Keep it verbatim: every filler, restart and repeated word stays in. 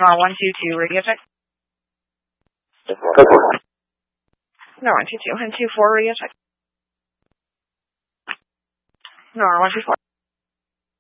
Uh, one two two radio check. Go for it. No, one two two. One two four radio check. No, one two four.